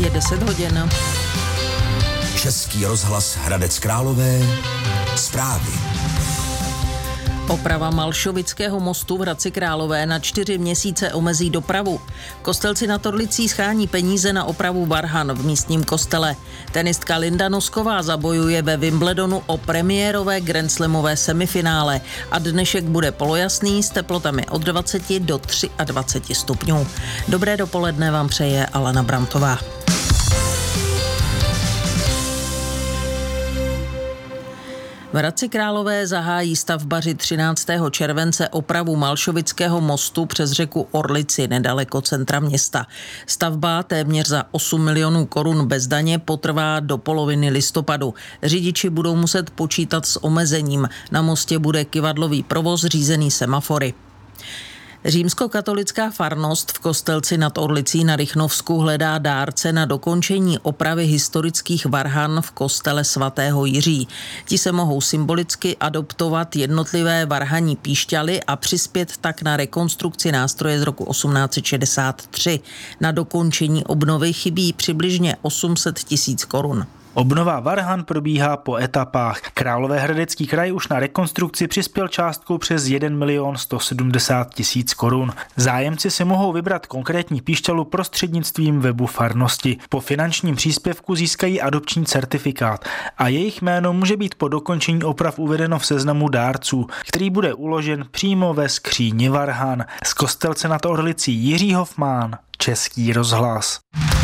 Je 10 hodin. Český rozhlas Hradec Králové. Zprávy. Oprava Malšovického mostu v Hradci Králové na 4 měsíce omezí dopravu. Kostelci nad Orlicí schání peníze na opravu varhan v místním kostele. Tenistka Linda Nosková zabojuje ve Wimbledonu o premiérové grandslamové semifinále a dnešek bude polojasný s teplotami od 20 do 23 stupňů. Dobré dopoledne vám přeje Alena Brantová. V Hradci Králové zahájí stavbaři 13. července opravu Malšovického mostu přes řeku Orlici nedaleko centra města. Stavba téměř za 8 milionů korun bez daně potrvá do poloviny listopadu. Řidiči budou muset počítat s omezením. Na mostě bude kyvadlový provoz řízený semafory. Římskokatolická farnost v Kostelci nad Orlicí na Rychnovsku hledá dárce na dokončení opravy historických varhan v kostele svatého Jiří. Ti se mohou symbolicky adoptovat jednotlivé varhanní píšťaly a přispět tak na rekonstrukci nástroje z roku 1863. Na dokončení obnovy chybí přibližně 800 000 korun. Obnova varhan probíhá po etapách. Královéhradecký kraj už na rekonstrukci přispěl částkou přes 1 170 000 korun. Zájemci si mohou vybrat konkrétní píšťalu prostřednictvím webu farnosti. Po finančním příspěvku získají adopční certifikát a jejich jméno může být po dokončení oprav uvedeno v seznamu dárců, který bude uložen přímo ve skříni varhan. Z Kostelce nad Orlicí Jiří Hofmán, Český rozhlas.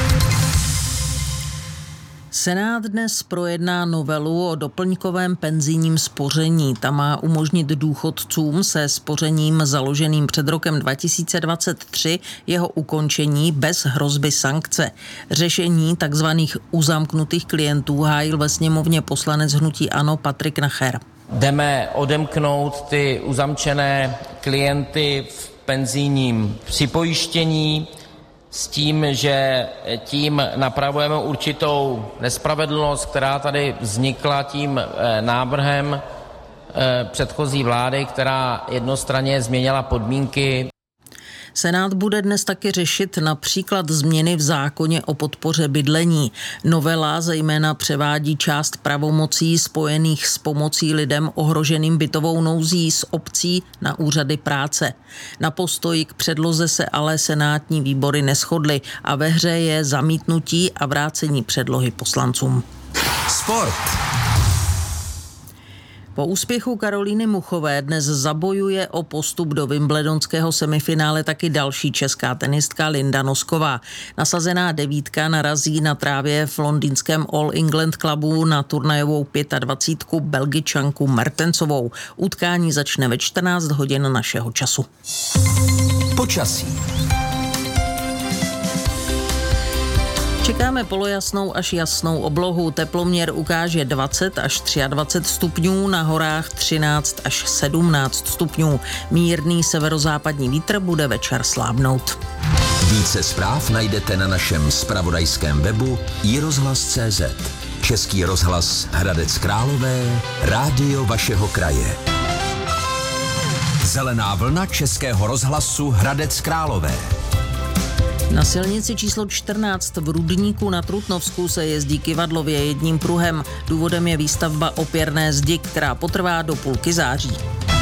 Senát dnes projedná novelu o doplňkovém penzijním spoření. Ta má umožnit důchodcům se spořením založeným před rokem 2023 jeho ukončení bez hrozby sankce. Řešení takzvaných uzamknutých klientů hájil ve sněmovně poslanec hnutí ANO Patrik Nacher. Jdeme odemknout ty uzamčené klienty v penzijním připojištění, s tím, že tím napravujeme určitou nespravedlnost, která tady vznikla tím návrhem předchozí vlády, která jednostranně změnila podmínky. Senát bude dnes taky řešit například změny v zákoně o podpoře bydlení. Novela zejména převádí část pravomocí spojených s pomocí lidem ohroženým bytovou nouzí z obcí na úřady práce. Na postoji k předloze se ale senátní výbory neshodly a ve hře je zamítnutí a vrácení předlohy poslancům. Sport. Po úspěchu Karolíny Muchové dnes zabojuje o postup do wimbledonského semifinále taky další česká tenistka Linda Nosková. Nasazená devítka narazí na trávě v londýnském All England Clubu na turnajovou 25 Belgičanku Mertensovou. Utkání začne ve 14 hodin našeho času. Počasí. Čekáme polojasnou až jasnou oblohu. Teploměr ukáže 20 až 23 stupňů, na horách 13 až 17 stupňů. Mírný severozápadní vítr bude večer slábnout. Více zpráv najdete na našem zpravodajském webu iRozhlas.cz. Český rozhlas Hradec Králové, rádio vašeho kraje. Zelená vlna Českého rozhlasu Hradec Králové. Na silnici číslo 14 v Rudníku na Trutnovsku se jezdí kyvadlově jedním pruhem. Důvodem je výstavba opěrné zdi, která potrvá do půlky září.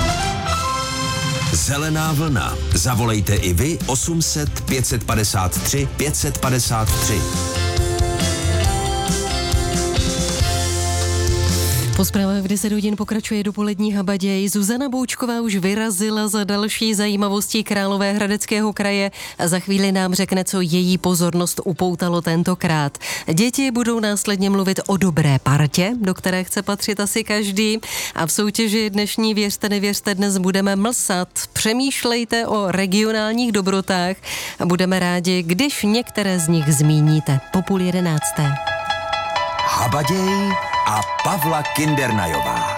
Zelená vlna. Zavolejte i vy 800 553 553. Po zprávách v 10 hodin pokračuje dopolední habaděj. Zuzana Boučková už vyrazila za další zajímavostí Královéhradeckého kraje a za chvíli nám řekne, co její pozornost upoutalo tentokrát. Děti budou následně mluvit o dobré partě, do které chce patřit asi každý. A v soutěži dnešní Věřte, nevěřte dnes budeme mlsat. Přemýšlejte o regionálních dobrotách a budeme rádi, když některé z nich zmíníte. Po 10:30. Habaděj a Pavla Kindernajová.